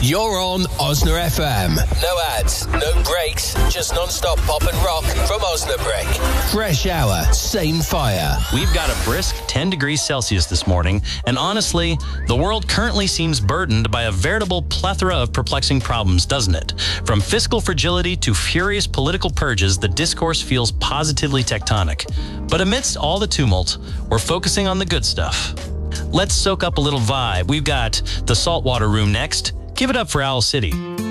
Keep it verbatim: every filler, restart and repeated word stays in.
You're on Osna F M. No ads, no breaks, just non-stop pop and rock from Osnabrück. Fresh hour, same fire. We've got a brisk ten degrees Celsius this morning, and honestly, the world currently seems burdened by a veritable plethora of perplexing problems, doesn't it? From fiscal fragility to furious political purges, the discourse feels positively tectonic. But amidst all the tumult, we're focusing on the good stuff. Let's soak up a little vibe. We've got the Saltwater Room next. Give it up for Owl City.